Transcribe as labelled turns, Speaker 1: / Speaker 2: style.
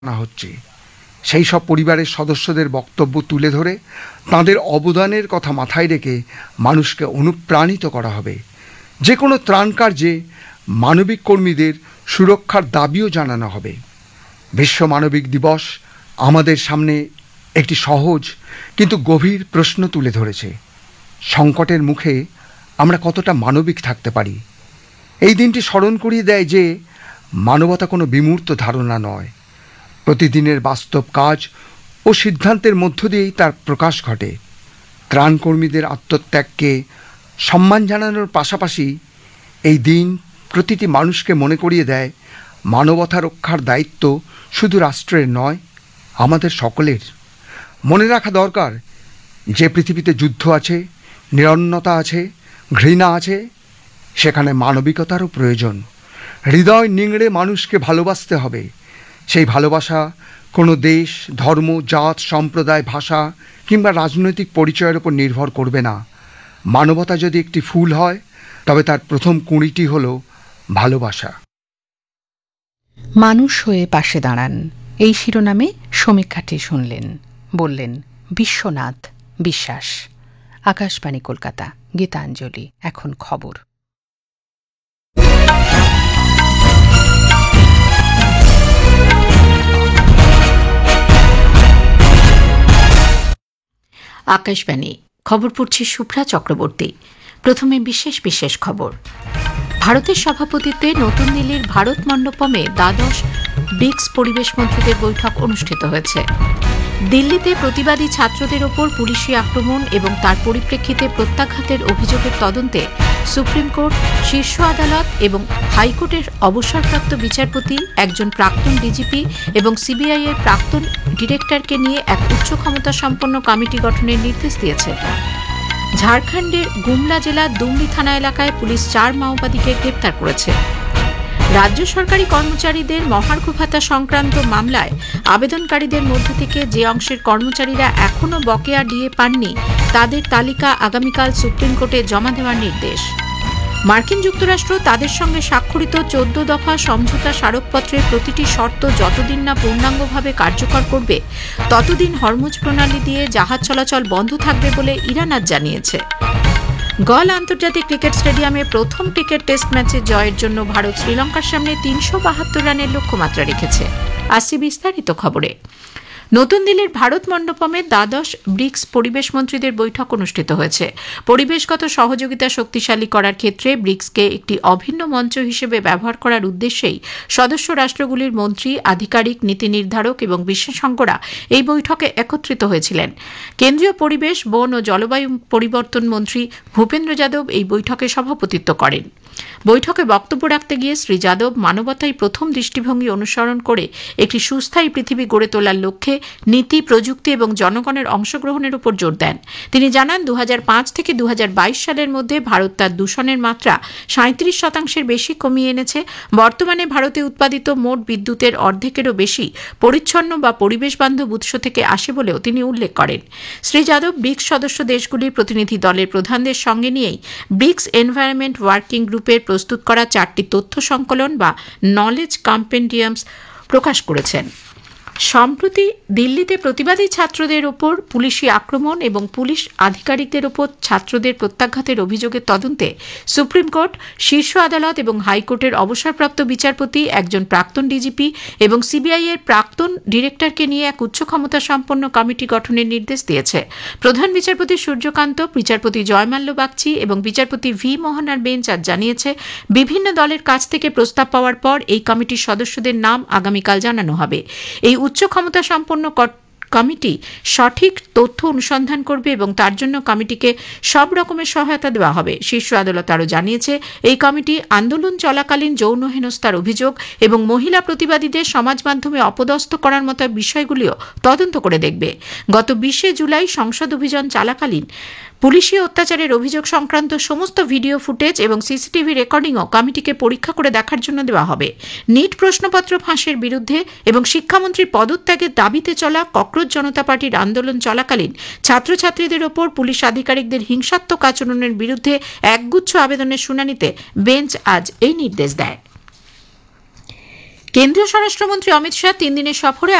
Speaker 1: আনা হচ্ছে। সেই সব পরিবারের সদস্যদের বক্তব্য তুলে ধরে তাঁদের অবদানের কথা মাথায় রেখে মানুষকে অনুপ্রাণিত করা হবে। যে কোনো ত্রাণ কার্যে মানবিক কর্মীদের সুরক্ষার দাবিও জানানো হবে। বিশ্ব মানবিক দিবস আমাদের সামনে একটি সহজ কিন্তু গভীর প্রশ্ন তুলে ধরেছে। সংকটের মুখে আমরা কতটা মানবিক থাকতে পারি। এই দিনটি স্মরণ করিয়ে দেয় যে মানবতা কোনো বিমূর্ত ধারণা নয়, প্রতিদিনের বাস্তব কাজ ও সিদ্ধান্তের মধ্য দিয়েই তার প্রকাশ ঘটে। ত্রাণকর্মীদের আত্মত্যাগকে সম্মান জানানোর পাশাপাশি এই দিন প্রতিটি মানুষকে মনে করিয়ে দেয় মানবতা রক্ষার দায়িত্ব শুধু রাষ্ট্রের নয়, আমাদের সকলের। মনে রাখা দরকার যে পৃথিবীতে যুদ্ধ আছে, নিরন্নতা আছে, ঘৃণা আছে, সেখানে মানবিকতারও প্রয়োজন। হৃদয় নিংড়ে মানুষকে ভালোবাসতে হবে। সেই ভালোবাসা কোনো দেশ, ধর্ম, জাত, সম্প্রদায়, ভাষা কিংবা রাজনৈতিক পরিচয়ের ওপর নির্ভর করবে না। মানবতা যদি একটি ফুল হয় তবে তার প্রথম কুঁড়িটি হল ভালোবাসা।
Speaker 2: মানুষ হয়ে পাশে দাঁড়ান, এই শিরোনামে সমীক্ষাটি শুনলেন, বললেন বিশ্বনাথ বিশ্বাস। আকাশবাণী কলকাতা, গীতাঞ্জলি। এখন খবর। আকাশবাণী খবর পড়ছি শুভ্রা চক্রবর্তী। প্রথমে বিশেষ বিশেষ খবর। ভারতের সভাপতিত্বে নতুন দিল্লির ভারত মণ্ডপমে দ্বাদশ ব্রিক্স পরিবেশ মন্ত্রীদের বৈঠক অনুষ্ঠিত হয়েছে। দিল্লিতে প্রতিবাদী ছাত্রদের ওপর পুলিশি আক্রমণ এবং তার পরিপ্রেক্ষিতে প্রত্যাঘাতের অভিযোগের তদন্তে সুপ্রিম কোর্ট, শীর্ষ আদালত এবং হাইকোর্টের অবসরপ্রাপ্ত বিচারপতি, একজন প্রাক্তন ডিজিপি এবং সিবিআই এর প্রাক্তন ডিরেক্টরকে নিয়ে এক উচ্চ ক্ষমতা সম্পন্ন কমিটি গঠনের নির্দেশ দিয়েছে। ঝাড়খণ্ডের গুমলা জেলার দুমনি থানা এলাকায় পুলিশ 4 মাওবাদীকে গ্রেপ্তার করেছে। রাজ্য সরকারি কর্মচারীদের মহার্ঘ ভাতা সংক্রান্ত মামলায় আবেদনকারীদের মধ্য থেকে যে অংশের কর্মচারীরা এখনও বকেয়া ডিএ পাননি তাদের তালিকা আগামীকাল সুপ্রিম কোর্টে জমা দেওয়ার নির্দেশ। মার্কিন যুক্তরাষ্ট্র তাদের সঙ্গে স্বাক্ষরিত 14 দফা সমঝোতা স্মারকপত্রের প্রতিটি শর্ত যতদিন না পূর্ণাঙ্গভাবে কার্যকর করবে ততদিন হরমুজ প্রণালী দিয়ে জাহাজ চলাচল বন্ধ থাকবে বলে ইরান আজ জানিয়েছে। গল আন্তর্জাতিক ক্রিকেট স্টেডিয়ামে প্রথম ক্রিকেট টেস্ট ম্যাচে জয়ের জন্য ভারত শ্রীলঙ্কার সামনে 372 রানের লক্ষ্যমাত্রা রেখেছে। আসছি বিস্তারিত খবরে। নতুন দিল্লির ভারত মণ্ডপমে দ্বাদশ ব্রিক্স পরিবেশ মন্ত্রীদের বৈঠক অনুষ্ঠিত হয়েছে। পরিবেশগত সহযোগিতা শক্তিশালী করার ক্ষেত্রে ব্রিক্সকে একটি অভিন্ন মঞ্চ হিসেবে ব্যবহার করার উদ্দেশ্যেই সদস্য রাষ্ট্রগুলির মন্ত্রী, আধিকারিক, নীতি নির্ধারক এবং বিশেষজ্ঞরা এই বৈঠকে একত্রিত হয়েছিলেন। কেন্দ্রীয় পরিবেশ, বন ও জলবায়ু পরিবর্তন মন্ত্রী ভূপেন্দ্র যাদব এই বৈঠকে সভাপতিত্ব করেন। বৈঠকে বক্তব্য রাখতে গিয়ে শ্রী যাদব মানবতাই প্রথম দৃষ্টিভঙ্গি অনুসরণ করে একটি সুস্থায়ী পৃথিবী গড়ে তোলার লক্ষ্যে নীতি, প্রযুক্তি এবং জনগণের অংশগ্রহণের উপর জোর দেন। তিনি জানান 2005 থেকে 2022 সালের মধ্যে ভারত তার দূষণের মাত্রা 37% বেশি কমিয়ে এনেছে। বর্তমানে ভারতে উৎপাদিত মোট বিদ্যুতের অর্ধেকেরও বেশি পরিচ্ছন্ন বা পরিবেশ বান্ধব উৎস থেকে আসে বলেও তিনি উল্লেখ করেন। শ্রী যাদব ব্রিক্স সদস্য দেশগুলির প্রতিনিধি দলের প্রধানদের সঙ্গে নিয়েই ব্রিক্স এনভায়রনমেন্ট ওয়ার্কিং গ্রুপের প্রস্তুত করা 4টি তথ্য সংকলন বা নলেজ কম্পেন্ডিয়ামস প্রকাশ করেছেন। সম্প্রতি দিল্লিতে প্রতিবাদী ছাত্রদের ওপর পুলিশি আক্রমণ এবং পুলিশ আধিকারিকদের ওপর ছাত্রদের প্রত্যাঘাতের অভিযোগের তদন্তে সুপ্রিম কোর্ট, শীর্ষ আদালত এবং হাইকোর্টের অবসরপ্রাপ্ত বিচারপতি, একজন প্রাক্তন ডিজিপি এবং সিবিআই এর প্রাক্তন ডিরেক্টরকে নিয়ে এক উচ্চ ক্ষমতা সম্পন্ন কমিটি গঠনের নির্দেশ দিয়েছে। প্রধান বিচারপতি সূর্যকান্ত, বিচারপতি জয়মাল্য বাগচি এবং বিচারপতি ভি মোহনার বেঞ্চ আজ জানিয়েছে, বিভিন্ন দলের কাছ থেকে প্রস্তাব পাওয়ার পর এই কমিটির সদস্যদের নাম আগামীকাল জানানো হবে। এই উচ্চ ক্ষমতা সম্পন্ন কমিটি সঠিক তথ্য অনুসন্ধান করবে এবং তার জন্য কমিটিকে সব রকমের সহায়তা দেওয়া হবে। শীর্ষ আদালত আরও জানিয়েছে, এই কমিটি আন্দোলন চলাকালীন যৌন হেনস্থার অভিযোগ এবং মহিলা প্রতিবাদীদের সমাজ মাধ্যমে অপদস্থ করার মতো বিষয়গুলিও তদন্ত করে দেখবে। গত 20 জুলাই সংসদ অভিযান চলাকালীন পুলিশি অত্যাচারের অভিযোগ সংক্রান্ত সমস্ত ভিডিও ফুটেজ এবং সিসিটিভি রেকর্ডিংও কমিটিকে পরীক্ষা করে দেখার জন্য দেওয়া হবে। নিট প্রশ্নপত্র ফাঁসের বিরুদ্ধে এবং শিক্ষামন্ত্রীর পদত্যাগের দাবিতে চলা ককরোচ জনতা পার্টির আন্দোলন চলাকালীন ছাত্রছাত্রীদের ওপর পুলিশ আধিকারিকদের হিংসাত্মক আচরণের বিরুদ্ধে একগুচ্ছ আবেদনের শুনানিতে বেঞ্চ আজ এই নির্দেশ দেয়। কেন্দ্রীয় স্বরাষ্ট্রমন্ত্রী অমিত শাহ 3 দিনের সফরে